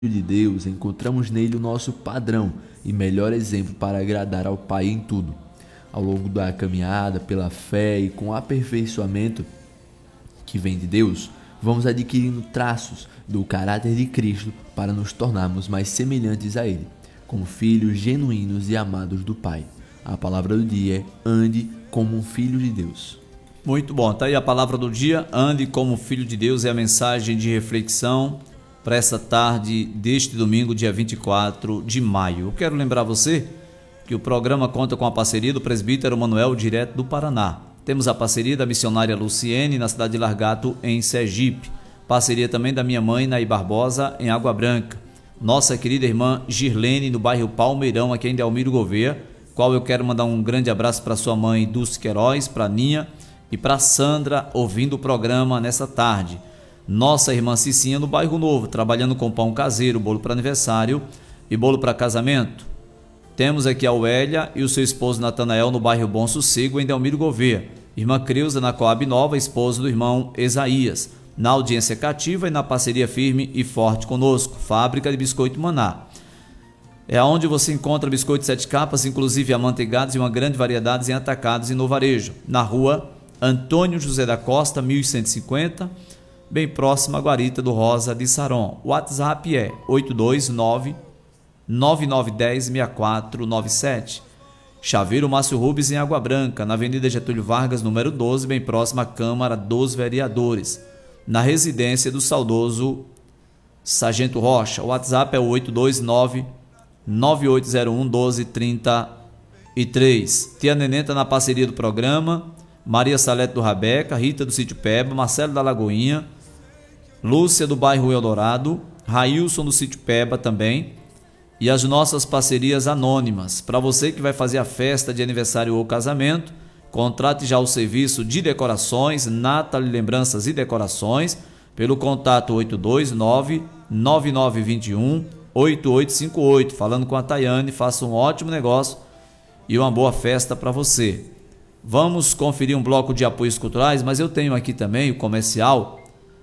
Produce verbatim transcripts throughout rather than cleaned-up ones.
de Deus, encontramos nele o nosso padrão e melhor exemplo para agradar ao Pai em tudo. Ao longo da caminhada, pela fé e com o aperfeiçoamento que vem de Deus, vamos adquirindo traços do caráter de Cristo para nos tornarmos mais semelhantes a Ele, como filhos genuínos e amados do Pai. A palavra do dia é: ande como um filho de Deus. Muito bom, tá aí a palavra do dia, ande como filho de Deus, é a mensagem de reflexão para essa tarde deste domingo, dia vinte e quatro de maio. Eu quero lembrar você que o programa conta com a parceria do presbítero Manuel, direto do Paraná. Temos a parceria da missionária Luciene, na cidade de Largato, em Sergipe. Parceria também da minha mãe, Naí Barbosa, em Água Branca. Nossa querida irmã Girlene, no bairro Palmeirão, aqui em Delmiro Gouveia, qual eu quero mandar um grande abraço para sua mãe Dulce Queiroz, para Ninha e para Sandra, ouvindo o programa nessa tarde. Nossa irmã Cicinha, no bairro Novo, trabalhando com pão caseiro, bolo para aniversário e bolo para casamento. Temos aqui a Uélia e o seu esposo Natanael, no bairro Bom Sossego, em Delmiro Gouveia. Irmã Creuza, na Coab Nova, esposa do irmão Isaías. Na audiência cativa e na parceria firme e forte conosco, Fábrica de Biscoito Maná. É onde você encontra biscoitos sete capas, inclusive amanteigados e uma grande variedade em atacados e no varejo. Na rua Antônio José da Costa, mil cento e cinquenta, bem próximo à Guarita do Rosa de Saron. O WhatsApp é oito dois nove, nove nove um zero, seis quatro nove sete. Chaveiro Márcio Rubens, em Água Branca, na Avenida Getúlio Vargas, número doze, bem próximo à Câmara dos Vereadores. Na residência do saudoso Sargento Rocha. O WhatsApp é o oito dois nove, nove oito zero um, um dois três três. Tia Neném está na parceria do programa. Maria Salete do Rabeca, Rita do Sítio Peba, Marcelo da Lagoinha, Lúcia do bairro Eldorado, Railson do Sítio Peba também. E as nossas parcerias anônimas. Para você que vai fazer a festa de aniversário ou casamento, contrate já o serviço de decorações, Natal Lembranças e Decorações, pelo contato oito dois nove, nove nove dois um, oito oito cinco oito. Falando com a Tayane, faça um ótimo negócio e uma boa festa para você. Vamos conferir um bloco de apoios culturais, mas eu tenho aqui também o comercial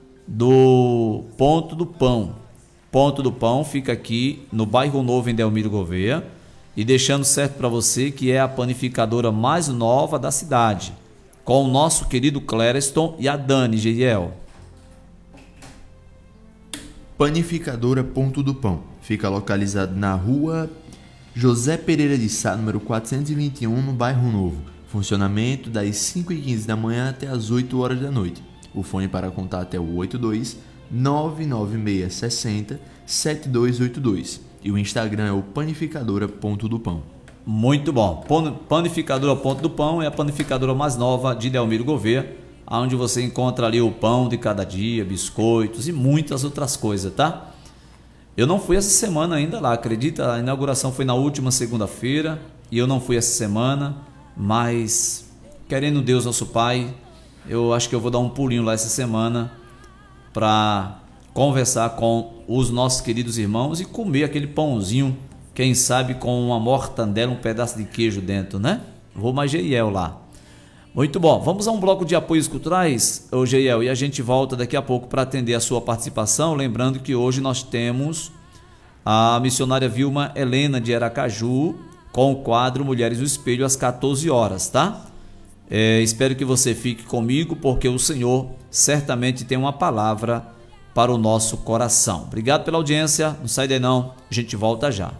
do Ponto do Pão. Ponto do Pão fica aqui no bairro Novo, em Delmiro Gouveia, e deixando certo para você que é a panificadora mais nova da cidade, com o nosso querido Clériston e a Dani Geiel. Panificadora Ponto do Pão fica localizado na rua José Pereira de Sá, número quatrocentos e vinte e um, no bairro Novo. Funcionamento das cinco e quinze da manhã até as oito horas da noite. O fone para contato é o oito dois nove nove seis seis zero sete dois oito dois e o Instagram é o Panificadora Ponto do Pão. Muito bom. Panificadora Ponto do Pão é a panificadora mais nova de Delmiro Gouveia, onde você encontra ali o pão de cada dia, biscoitos e muitas outras coisas, tá? Eu não fui essa semana ainda lá, acredita? A inauguração foi na última segunda-feira e eu não fui essa semana, mas querendo Deus nosso Pai, eu acho que eu vou dar um pulinho lá essa semana para conversar com os nossos queridos irmãos e comer aquele pãozinho, quem sabe com uma mortandela, um pedaço de queijo dentro, né? Vou mais Geiel lá. Muito bom, vamos a um bloco de apoios culturais, ô Geiel, e a gente volta daqui a pouco para atender a sua participação, lembrando que hoje nós temos a missionária Vilma Helena de Aracaju com o quadro Mulheres do Espelho às quatorze horas, tá? É, espero que você fique comigo, porque o Senhor certamente tem uma palavra para o nosso coração. Obrigado pela audiência, não sai daí não, a gente volta já.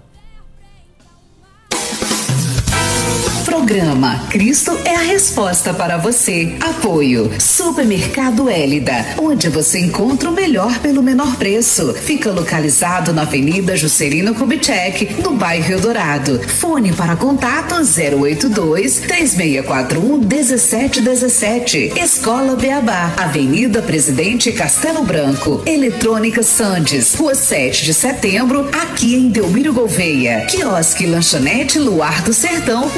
Programa Cristo é a resposta para você. Apoio Supermercado Hélida, onde você encontra o melhor pelo menor preço. Fica localizado na Avenida Juscelino Kubitschek, no bairro Eldorado. Fone para contato zero oito dois, três seis quatro um, um sete um sete. Escola Beabá, Avenida Presidente Castelo Branco. Eletrônica Sandes, Rua sete de setembro, aqui em Delmiro Gouveia. Quiosque Lanchonete Luar do Sertão, na Praça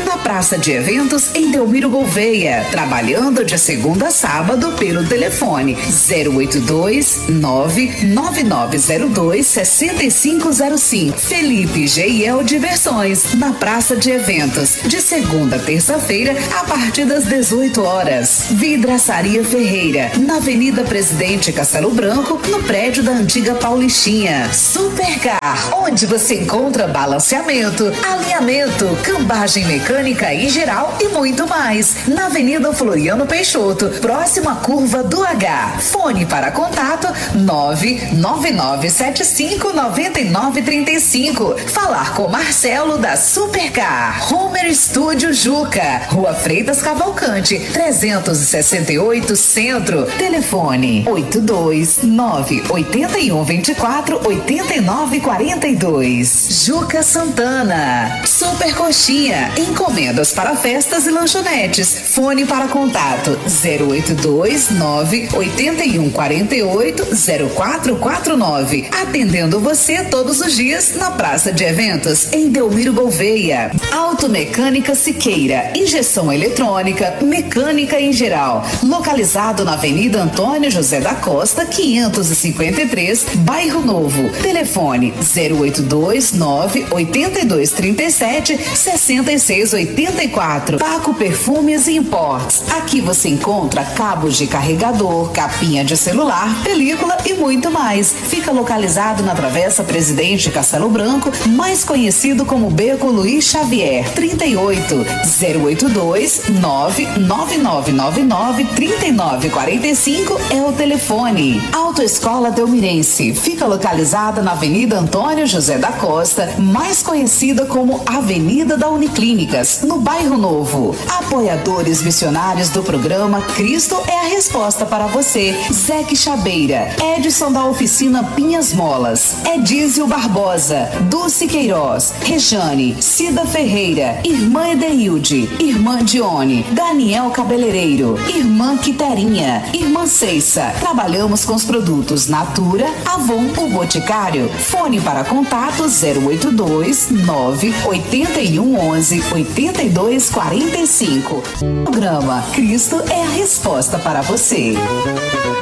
Praça de Eventos em Delmiro Gouveia, trabalhando de segunda a sábado pelo telefone zero oito dois, nove nove nove zero dois, seis cinco zero cinco. Felipe G e L Diversões, na Praça de Eventos, de segunda a terça-feira, a partir das dezoito horas. Vidraçaria Ferreira, na Avenida Presidente Castelo Branco, no prédio da antiga Paulistinha. Supercar, onde você encontra balanceamento, alinhamento, cambagem mecânica em geral e muito mais. Na Avenida Floriano Peixoto, próxima à curva do H. Fone para contato nove nove nove sete cinco nove nove três cinco. Falar com Marcelo da Supercar. Homer Studio Juca, Rua Freitas Cavalcante, trezentos e sessenta e oito Centro. Telefone oito dois nove oito um dois quatro oito nove quatro dois. Juca Santana. Super Coxinha, encomendas para festas e lanchonetes. Fone para contato zero oito dois nove oito um quatro oito zero quatro quatro nove. Atendendo você todos os dias na Praça de Eventos em Delmiro Gouveia. Automecânica Siqueira, injeção eletrônica, mecânica em geral. Localizado na Avenida Antônio José da Costa, quinhentos e cinquenta e três, Bairro Novo. Telefone zero oito dois nove oito dois três sete seis seis oito quatro. Paco Perfumes e Imports. Aqui você encontra cabos de carregador, capinha de celular, película e muito mais. Fica localizado na Travessa Presidente Castelo Branco, mais conhecido como Beco Luiz Xavier. trinta e oito zero oito dois nove nove nove nove nove três nove quatro cinco é o telefone. Autoescola Delmirense fica localizada na Avenida Antônio José da Costa, mais conhecida como Avenida da Uniclínicas, no Bairro Novo. Apoiadores missionários do programa Cristo é a Resposta para você. Zeque Chabeira, Edson da Oficina Pinhas Molas, Edísio Barbosa, Dulce Queiroz, Rejane, Cida Ferreira, Irmã Edeilde, Irmã Dione, Daniel Cabeleireiro, Irmã Quiterinha, Irmã Ceissa. Trabalhamos com os produtos Natura, Avon, o Boticário. Fone para contato zero oito dois nove oito um onze oito dois quatro cinco. Programa Cristo é a Resposta para você.